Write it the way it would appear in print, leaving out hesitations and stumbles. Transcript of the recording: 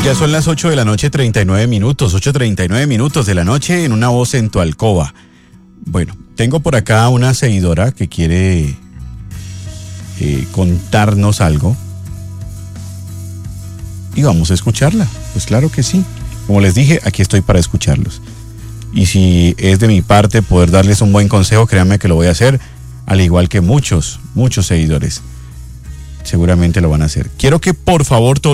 ya son las 8 de la noche, 39 minutos, 8:39 minutos de la noche en Una Voz en tu Alcoba. Bueno, tengo por acá una seguidora que quiere contarnos algo. Y vamos a escucharla. Pues claro que sí. Como les dije, aquí estoy para escucharlos. Y si es de mi parte poder darles un buen consejo, créanme que lo voy a hacer, al igual que muchos seguidores. Seguramente lo van a hacer. Quiero que por favor todos